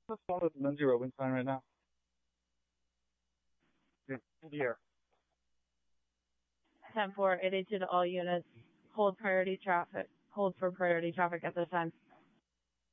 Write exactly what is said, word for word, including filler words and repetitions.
Let's follow the Lindsay Rowan sign right now. Yeah, here. ten four, eight eight two to all units. Hold priority traffic. Hold for priority traffic at this time.